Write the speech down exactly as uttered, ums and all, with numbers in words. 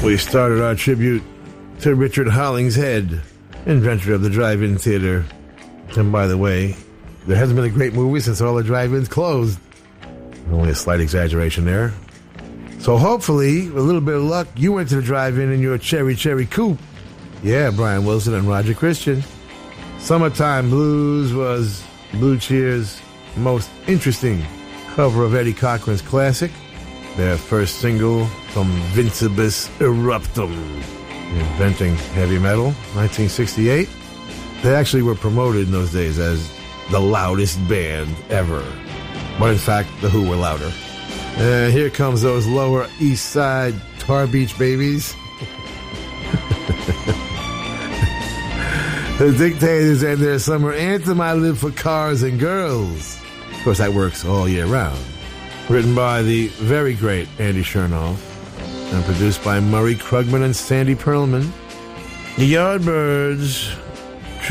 We started our tribute to Richard Hollingshead, inventor of the drive-in theater. And by the way, there hasn't been a great movie since all the drive-ins closed. Only a slight exaggeration there. So hopefully, with a little bit of luck, you went to the drive-in in your Cherry Cherry Coupe. Yeah, Brian Wilson and Roger Christian. Summertime Blues was Blue Cheer's most interesting cover of Eddie Cochran's classic, their first single from Vincebus Eruptum, inventing heavy metal, nineteen sixty-eight. They actually were promoted in those days as the loudest band ever. But in fact, The Who were louder. And here comes those Lower East Side Tar Beach babies. The Dictators and their summer anthem, I Live for Cars and Girls. Of course, that works all year round. Written by the very great Andy Chernoff and produced by Murray Krugman and Sandy Pearlman. The Yardbirds